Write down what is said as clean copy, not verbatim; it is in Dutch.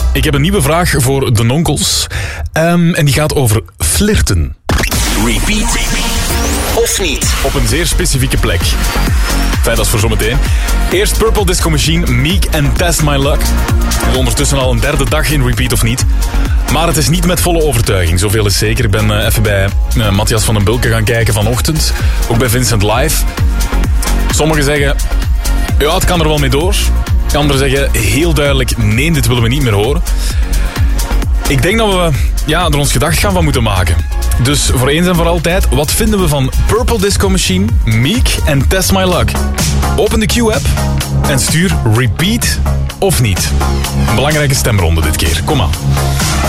Ik heb een nieuwe vraag voor de nonkels. En die gaat over flirten. Repeat of niet? Op een zeer specifieke plek. Fijn, dat is voor zometeen. Eerst Purple Disco Machine, Meek en Test My Luck. Ondertussen al een derde dag in Repeat of niet. Maar het is niet met volle overtuiging, zoveel is zeker. Ik ben even bij Matthias van den Bulke gaan kijken vanochtend. Ook bij Vincent Live. Sommigen zeggen, ja, het kan er wel mee door. Anderen zeggen heel duidelijk, nee, dit willen we niet meer horen. Ik denk dat we er ons gedacht gaan van moeten maken. Dus voor eens en voor altijd, wat vinden we van Purple Disco Machine, Meek en Test My Luck? Open de Q-app en stuur Repeat of niet. Een belangrijke stemronde dit keer. Kom aan.